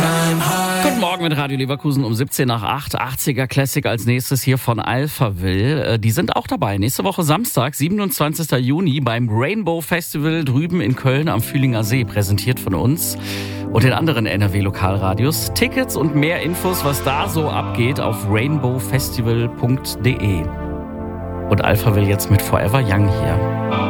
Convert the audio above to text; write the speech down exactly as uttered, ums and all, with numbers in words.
Guten Morgen mit Radio Leverkusen um siebzehn nach acht. achtziger Classic als nächstes hier von Alphaville. Die sind auch dabei. Nächste Woche Samstag, siebenundzwanzigster Juni beim Rainbow Festival drüben in Köln am Fühlinger See. Präsentiert von uns und den anderen N R W-Lokalradios. Tickets und mehr Infos, was da so abgeht, auf rainbow festival punkt de. Und Alphaville jetzt mit Forever Young hier.